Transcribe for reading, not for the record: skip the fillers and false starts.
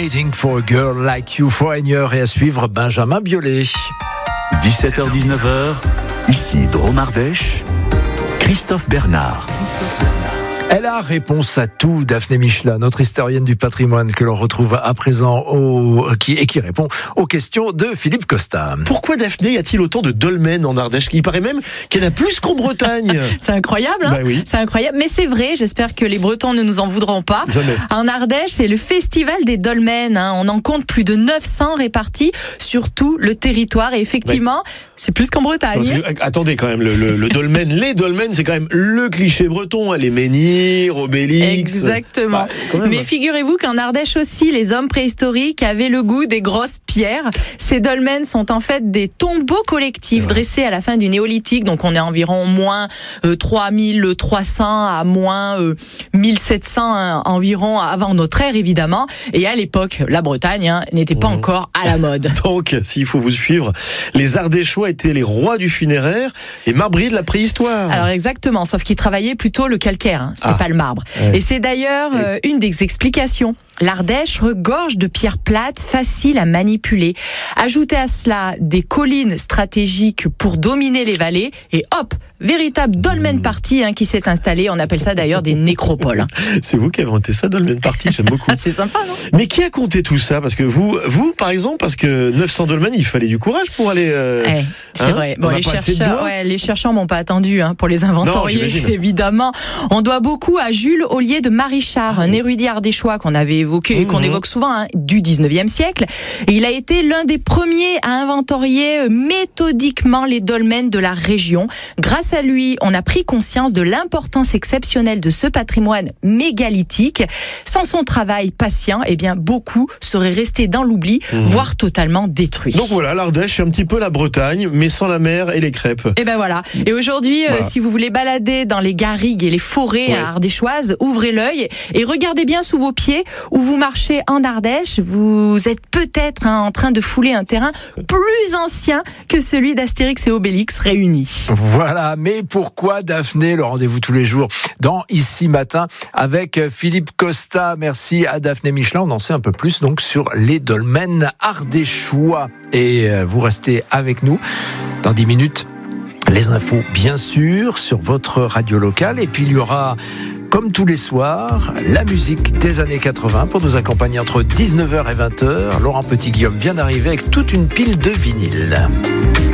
Waiting for a Girl Like You, Foreigner, et à suivre Benjamin Biolay. 17h-19h, ici Drôme Ardèche, Christophe Bernard. Elle a réponse à tout, Daphné Michelin, notre historienne du patrimoine que l'on retrouve à présent qui répond aux questions de Philippe Costa. Pourquoi, Daphné, y a-t-il autant de dolmens en Ardèche ? Il paraît même qu'il y en a plus qu'en Bretagne. C'est incroyable, hein ? Bah oui. C'est incroyable, mais c'est vrai, j'espère que les Bretons ne nous en voudront pas. Jamais. En Ardèche, c'est le festival des dolmens, hein. On en compte plus de 900 répartis sur tout le territoire, et effectivement, c'est plus qu'en Bretagne. Parce que, attendez quand même, le dolmen, les dolmens, c'est quand même le cliché breton, hein, les menhirs, Obélix. Exactement. Mais figurez-vous qu'en Ardèche aussi, les hommes préhistoriques avaient le goût des grosses pierres. Ces dolmens sont en fait des tombeaux collectifs dressés à la fin du néolithique. Donc on est environ moins 3300 à moins 1700 environ avant notre ère, évidemment. Et à l'époque, la Bretagne n'était pas encore à la mode. Donc, s'il faut vous suivre, les Ardéchois étaient les rois du funéraire, les marbriers de la préhistoire. Alors exactement, sauf qu'ils travaillaient plutôt le calcaire, hein. C'était pas le marbre. Ouais. Et c'est d'ailleurs une des explications. L'Ardèche regorge de pierres plates faciles à manipuler. Ajoutez à cela des collines stratégiques pour dominer les vallées et hop, véritable dolmen party qui s'est installé. On appelle ça d'ailleurs des nécropoles. C'est vous qui avez inventé ça, dolmen party, j'aime beaucoup. C'est sympa, non ? Mais qui a compté tout ça ? Parce que vous, par exemple, parce que 900 dolmens, il fallait du courage pour aller... c'est vrai. Bon, les chercheurs m'ont pas attendu pour les inventorier, non, évidemment. On doit beaucoup à Jules Ollier de Marichard, un érudit ardéchois qu'on avait évoqué, qu'on évoque souvent, du 19e siècle. Et il a été l'un des premiers à inventorier méthodiquement les dolmens de la région. Grâce à lui, on a pris conscience de l'importance exceptionnelle de ce patrimoine mégalithique. Sans son travail patient, beaucoup seraient restés dans l'oubli, voire totalement détruits. Donc voilà, l'Ardèche, c'est un petit peu la Bretagne, mais sans la mer et les crêpes. Et ben voilà. Et aujourd'hui, si vous voulez balader dans les garrigues et les forêts ardéchoises, ouvrez l'œil et regardez bien sous vos pieds. Où vous marchez en Ardèche, vous êtes peut-être en train de fouler un terrain plus ancien que celui d'Astérix et Obélix réunis. Voilà, mais pourquoi, Daphné, le rendez-vous tous les jours dans Ici Matin avec Philippe Costa. Merci à Daphné Michelin. On en sait un peu plus donc sur les dolmens ardéchois. Et vous restez avec nous dans 10 minutes. Les infos, bien sûr, sur votre radio locale. Et puis, il y aura, comme tous les soirs, la musique des années 80 pour nous accompagner entre 19h et 20h. Laurent Petit-Guillaume vient d'arriver avec toute une pile de vinyles.